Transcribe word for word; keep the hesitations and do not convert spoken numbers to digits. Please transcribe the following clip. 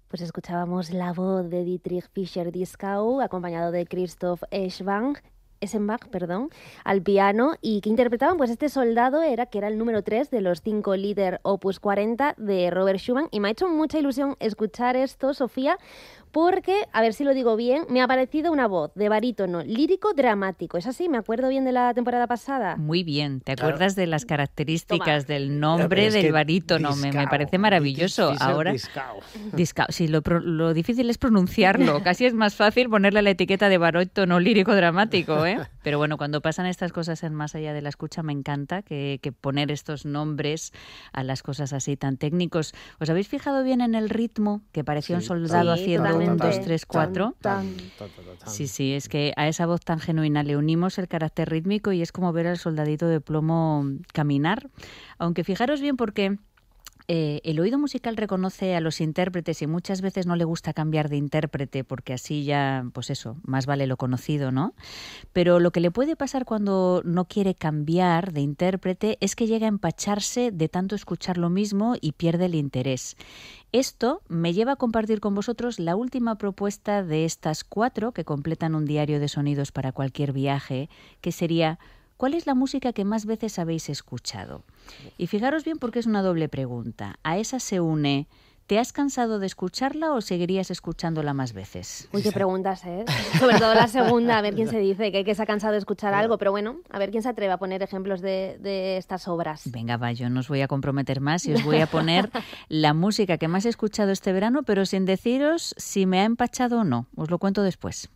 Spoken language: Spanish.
Pues escuchábamos la voz de Dietrich Fischer-Dieskau, acompañado de Christoph Eschenbach, Eschenbach, perdón, al piano, y que interpretaban, pues este soldado era, que era el número tres de los cinco Lieder Opus cuarenta de Robert Schumann, y me ha hecho mucha ilusión escuchar esto, Sofía, porque, a ver si lo digo bien, me ha parecido una voz de barítono lírico dramático. ¿Es así? ¿Me acuerdo bien de la temporada pasada? Muy bien. ¿Te Claro. acuerdas de las características Toma. del nombre Es del que barítono? Me, me Dieskau, parece maravilloso. Dietrich Ahora, Fischer-Dieskau. Dieskau. Sí, lo, pro- lo difícil es pronunciarlo. Casi es más fácil ponerle la etiqueta de barítono lírico dramático, ¿eh? Pero bueno, cuando pasan estas cosas en Más allá de la escucha, me encanta que, que poner estos nombres a las cosas así tan técnicos. ¿Os habéis fijado bien en el ritmo? Que parecía un Sí, soldado sí, haciendo un, totalmente. dos, tres, cuatro. Tan, Tan, tan, tan, tan. Sí, sí, es que a esa voz tan genuina le unimos el carácter rítmico y es como ver al soldadito de plomo caminar. Aunque fijaros bien porque eh, el oído musical reconoce a los intérpretes y muchas veces no le gusta cambiar de intérprete porque así ya, pues eso, más vale lo conocido, ¿no? Pero lo que le puede pasar cuando no quiere cambiar de intérprete es que llega a empacharse de tanto escuchar lo mismo y pierde el interés. Esto me lleva a compartir con vosotros la última propuesta de estas cuatro que completan un diario de sonidos para cualquier viaje, que sería ¿cuál es la música que más veces habéis escuchado? Y fijaros bien porque es una doble pregunta. A esa se une, ¿te has cansado de escucharla o seguirías escuchándola más veces? Uy, qué preguntas, ¿eh? Sobre todo la segunda, a ver quién se dice, que, que se ha cansado de escuchar algo, pero bueno, a ver quién se atreve a poner ejemplos de, de estas obras. Venga, va, yo no os voy a comprometer más y os voy a poner la música que más he escuchado este verano, pero sin deciros si me ha empachado o no. Os lo cuento después.